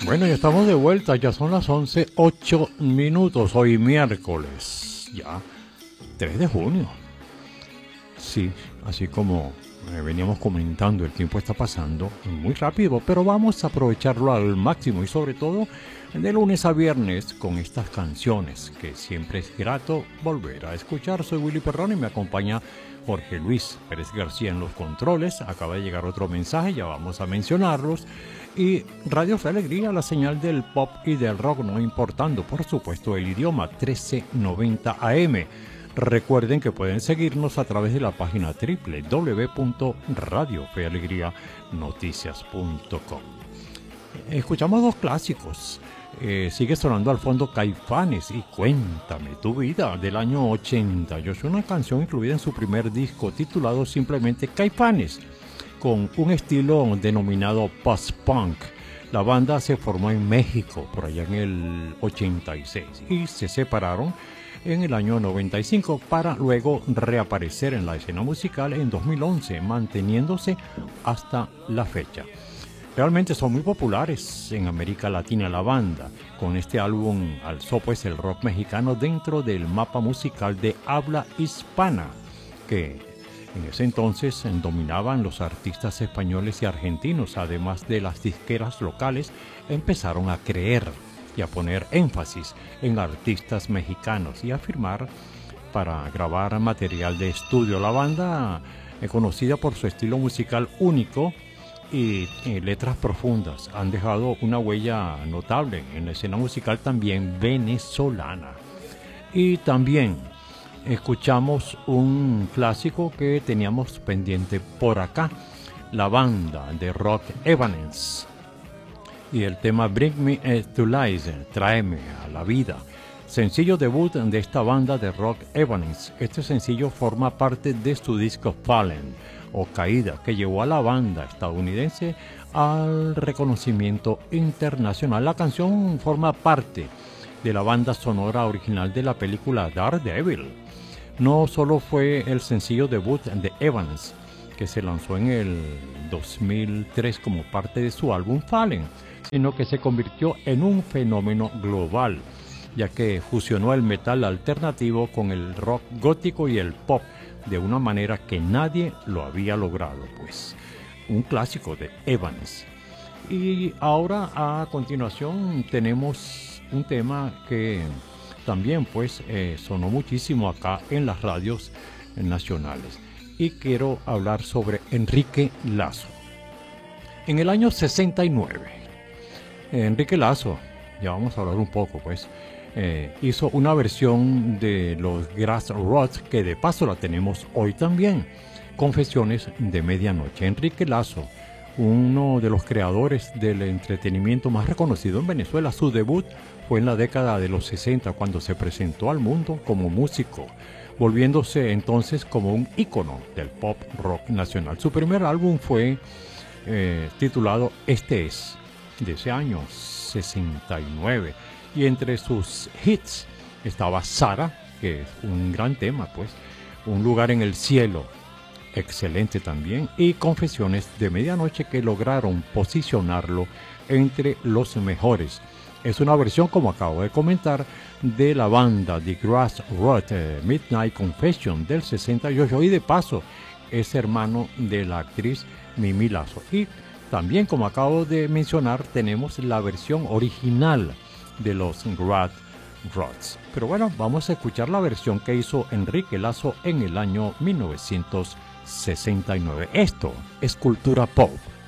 Bueno, ya estamos de vuelta, ya son las 11:08, hoy miércoles, ya 3 de junio. Sí, así como veníamos comentando, el tiempo está pasando muy rápido, pero vamos a aprovecharlo al máximo y sobre todo de lunes a viernes con estas canciones que siempre es grato volver a escuchar. Soy Willy Perrón y me acompaña Jorge Luis Pérez García en los controles. Acaba de llegar otro mensaje, ya vamos a mencionarlos. Y Radio Fe Alegría, la señal del pop y del rock, no importando, por supuesto, el idioma, 1390 AM. Recuerden que pueden seguirnos a través de la página www.radiofealegrianoticias.com. Escuchamos dos clásicos. Sigue sonando al fondo Caifanes y Cuéntame tu vida, del año 88. Una canción incluida en su primer disco titulado simplemente Caifanes, con un estilo denominado post-punk. La banda se formó en México por allá en el 86 y se separaron en el año 95 para luego reaparecer en la escena musical en 2011, manteniéndose hasta la fecha. Realmente son muy populares en América Latina la banda. Con este álbum alzó pues el rock mexicano dentro del mapa musical de habla hispana, que en ese entonces dominaban los artistas españoles y argentinos. Además de las disqueras locales, empezaron a creer y a poner énfasis en artistas mexicanos y a firmar para grabar material de estudio. La banda, conocida por su estilo musical único y letras profundas, han dejado una huella notable en la escena musical también venezolana. Y también escuchamos un clásico que teníamos pendiente por acá, la banda de rock Evanescence y el tema Bring Me to Life, Tráeme a la vida, sencillo debut de esta banda de rock Evanescence. Este sencillo forma parte de su disco Fallen o Caída, que llevó a la banda estadounidense al reconocimiento internacional. La canción forma parte de la banda sonora original de la película Daredevil. No solo fue el sencillo debut de Evanescence, que se lanzó en el 2003 como parte de su álbum Fallen, sino que se convirtió en un fenómeno global, ya que fusionó el metal alternativo con el rock gótico y el pop de una manera que nadie lo había logrado, pues un clásico de Evanescence. Y ahora a continuación tenemos un tema que también pues sonó muchísimo acá en las radios nacionales, y quiero hablar sobre Enrique Lazo. En el año 69, Enrique Lazo, ya vamos a hablar un poco pues, hizo una versión de los Grassroots, que de paso la tenemos hoy también, Confesiones de Medianoche. Enrique Lazo, uno de los creadores del entretenimiento más reconocido en Venezuela, su debut fue en la década de los 60 cuando se presentó al mundo como músico, volviéndose entonces como un ícono del pop rock nacional. Su primer álbum fue titulado Este Es, de ese año 69. Y entre sus hits estaba Sara, que es un gran tema, pues, Un lugar en el cielo, excelente también, y Confesiones de Medianoche, que lograron posicionarlo entre los mejores. Es una versión, como acabo de comentar, de la banda The Grassroots, Midnight Confession del 68, y de paso es hermano de la actriz Mimi Lazo. Y también, como acabo de mencionar, tenemos la versión original de los Grassroots. Pero bueno, vamos a escuchar la versión que hizo Enrique Lazo en el año 1969. Esto es cultura pop.